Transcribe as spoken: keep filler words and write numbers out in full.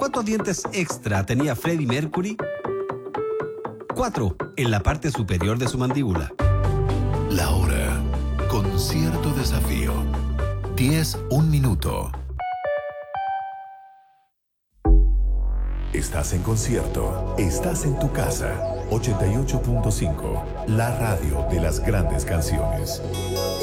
¿Cuántos dientes extra tenía Freddie Mercury? Cuatro, en la parte superior de su mandíbula. La hora, con cierto desafío. Diez, un minuto. Estás en concierto, estás en tu casa. ochenta y ocho punto cinco, la radio de las grandes canciones.